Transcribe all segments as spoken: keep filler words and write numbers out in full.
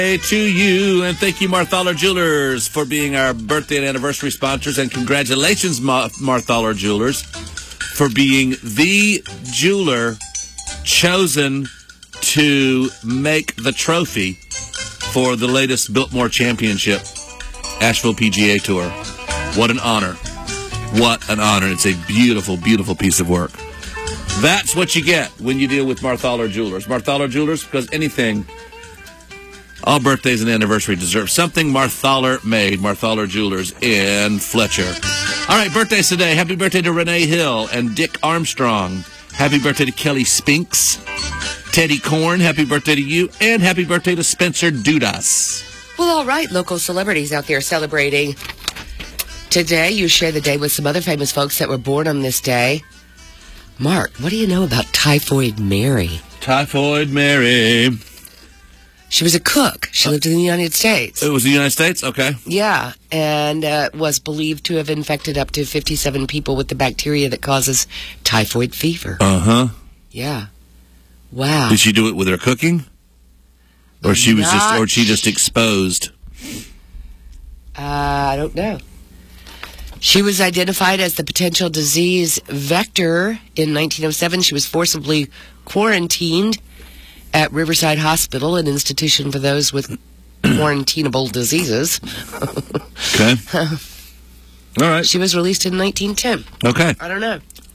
To you, and thank you, Marthaler Jewelers, for being our birthday and anniversary sponsors, and congratulations, Ma- Marthaler Jewelers, for being the jeweler chosen to make the trophy for the latest Biltmore Championship Asheville P G A Tour. What an honor. What an honor. It's a beautiful, beautiful piece of work. That's what you get when you deal with Marthaler Jewelers. Marthaler Jewelers, because anything, all birthdays and anniversaries deserve something Marthaler made. Marthaler Jewelers in Fletcher. All right, birthdays today. Happy birthday to Renee Hill and Dick Armstrong. Happy birthday to Kelly Spinks. Teddy Korn, happy birthday to you. And happy birthday to Spencer Dudas. Well, all right, local celebrities out there celebrating today. You share the day with some other famous folks that were born on this day. Mark, what do you know about Typhoid Mary? Typhoid Mary. She was a cook. She lived in the United States. It was the United States? Okay. Yeah, and uh, was believed to have infected up to fifty-seven people with the bacteria that causes typhoid fever. Uh-huh. Yeah. Wow. Did she do it with her cooking? Or she was Not just or she just exposed? Uh, I don't know. She was identified as the potential disease vector in nineteen oh seven. She was forcibly quarantined at Riverside Hospital, an institution for those with quarantinable diseases. Okay. All right. She was released in nineteen ten. Okay. I don't know.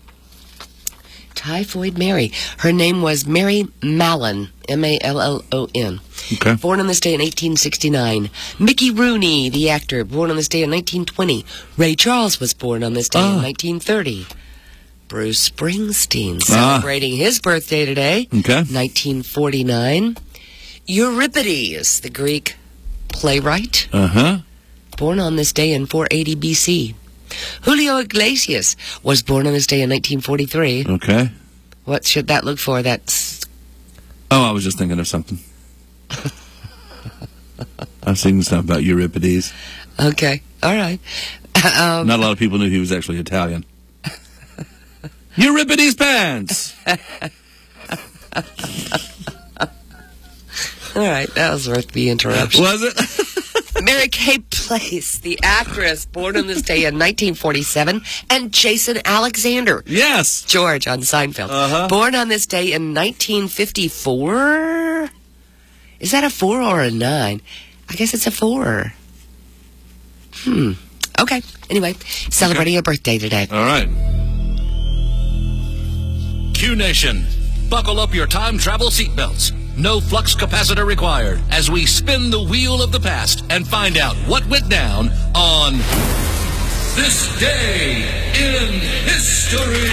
Typhoid Mary. Her name was Mary Mallon, M A L L O N. Okay. Born on this day in eighteen sixty-nine. Mickey Rooney, the actor, born on this day in nineteen twenty. Ray Charles was born on this day oh. in nineteen thirty. Bruce Springsteen, celebrating ah. his birthday today, okay. nineteen forty-nine. Euripides, the Greek playwright, uh-huh. born on this day in four eighty B C. Julio Iglesias was born on this day in nineteen forty-three. Okay. What should that look for? That's... Oh, I was just thinking of something. I was thinking something about Euripides. Okay. All right. Um, Not a lot of people knew he was actually Italian. Euripides pants! All right. That was worth the interruption. Was it? Mary Kay Place, the actress, born on this day in nineteen forty-seven, and Jason Alexander. Yes. George on Seinfeld. Uh-huh. Born on this day in nineteen fifty-four? Is that a four or a nine? I guess it's a four. Hmm. Okay. Anyway, celebrating okay. a birthday today. All right. Q Nation, buckle up your time travel seatbelts. No flux capacitor required as we spin the wheel of the past and find out what went down on this day in history.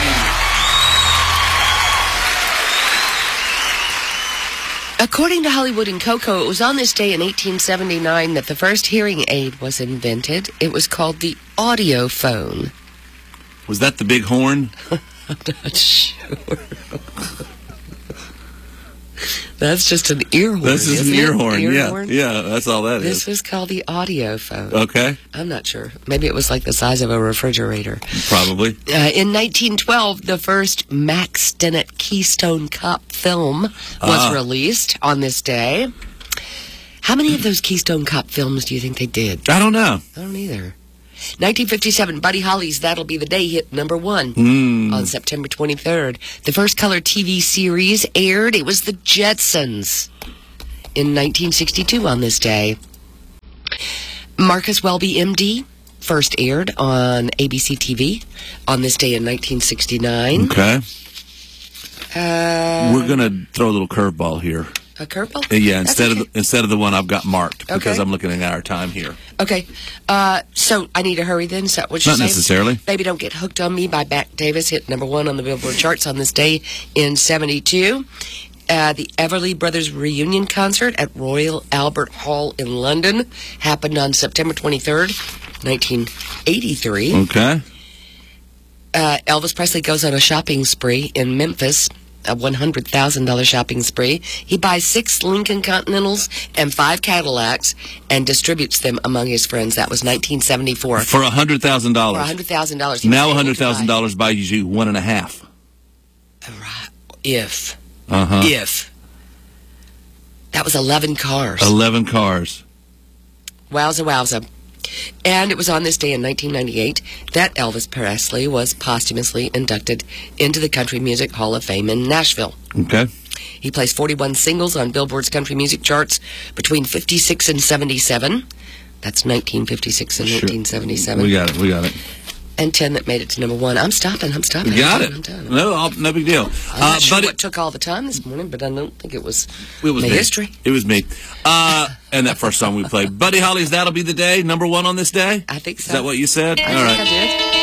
According to Hollywood and Coco, it was on this day in eighteen seventy-nine that the first hearing aid was invented. It was called the audiophone. Was that the big horn? I'm not sure. That's just an ear horn. This is an ear horn, ear yeah. Horn? Yeah, that's all that this is. This was called the audiophone. Okay. I'm not sure. Maybe it was like the size of a refrigerator. Probably. Uh, in nineteen twelve, the first Max Dennett Keystone Cop film was ah. released on this day. How many of those Keystone Cop films do you think they did? I don't know. I don't either. nineteen fifty-seven, Buddy Holly's That'll Be the Day hit number one mm. on September twenty-third. The first color T V series aired. It was The Jetsons in nineteen sixty-two on this day. Marcus Welby, M D, first aired on A B C T V on this day in nineteen sixty-nine. Okay. Uh, We're going to throw a little curveball here. A curveball? Uh, yeah, instead okay. of the, instead of the one I've got marked because okay. I'm looking at our time here. Okay. Uh, so I need to hurry then? Is that what you're Not saying? necessarily. Baby Don't Get Hooked on Me by Back Davis hit number one on the Billboard charts on this day in seventy-two. Uh, the Everly Brothers reunion concert at Royal Albert Hall in London happened on September twenty-third, nineteen eighty-three. Okay. Uh, Elvis Presley goes on a shopping spree in Memphis, a one hundred thousand dollars shopping spree. He buys six Lincoln Continentals and five Cadillacs and distributes them among his friends. That was nineteen seventy-four. For one hundred thousand dollars. For one hundred thousand dollars. Now one hundred thousand dollars buys you one and a half. If. Uh-huh. If. That was eleven cars. eleven cars. Wowza, wowza. And it was on this day in nineteen ninety-eight that Elvis Presley was posthumously inducted into the Country Music Hall of Fame in Nashville. Okay. He placed forty-one singles on Billboard's country music charts between fifty-six and seventy-seven. That's nineteen fifty-six and Sure. nineteen seventy-seven. We got it. We got it. And ten that made it to number one. I'm stopping. I'm stopping. We got I'm it. done, I'm done. No, I'll- no big deal. I'm not Uh, sure but what took all the time this morning, but I don't think it was, it was the me. history. It was me. Uh, and that first song we played. Buddy Holly's That'll Be the Day, number one on this day? I think so. Is that what you said? I All think right. I did.